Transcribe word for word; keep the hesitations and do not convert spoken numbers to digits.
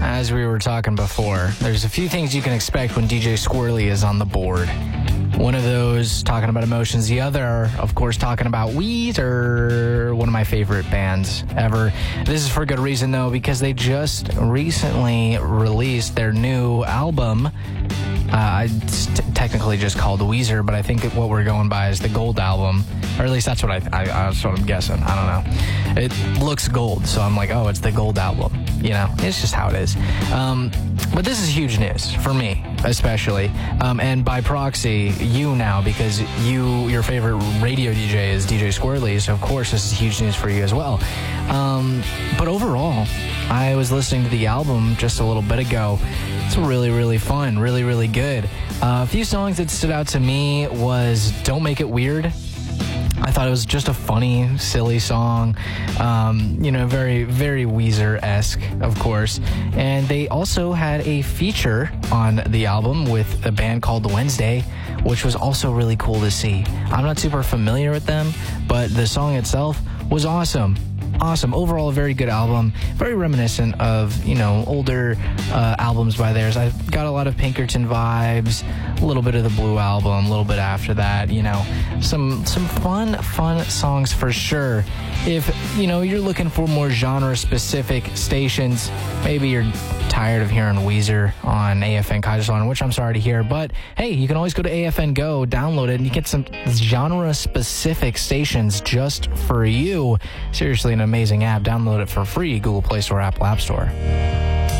as we were talking before, there's a few things you can expect when D J Squirrely is on the board. One of those, talking about emotions. The other, of course, talking about Weezer, one of my favorite bands ever. This is for good reason, though, because they just recently released their new album. Uh, it's t- technically just called Weezer, but I think what we're going by is the Gold album, or at least that's what I, I that's what I'm guessing. I don't know. It looks gold, so I'm like, oh, it's the Gold album. You know, it's just how it is. Um, but this is huge news for me, especially, um, and by proxy, you now, because you your favorite radio D J is D J Squirrely, so of course this is huge news for you as well. Um, but overall, I was listening to the album just a little bit ago. It's really, really fun, really, really good. Uh, a few songs that stood out to me was Don't Make It Weird. I thought it was just a funny, silly song. Um, you know, very, very Weezer-esque, of course. And they also had a feature on the album with a band called Wednesday, which was also really cool to see. I'm not super familiar with them, but the song itself was awesome. Awesome. Overall, a very good album. Very reminiscent of, you know, older uh, albums by theirs. I got a lot of Pinkerton vibes, a little bit of the Blue album, a little bit after that, you know. Some some fun, fun songs for sure. If, you know, you're looking for more genre-specific stations, maybe you're tired of hearing Weezer on A F N Kaiserslautern, which I'm sorry to hear, but hey, you can always go to A F N Go, download it, and you get some genre-specific stations just for you. Seriously, an amazing app. Download it for free, Google Play Store, Apple App Store.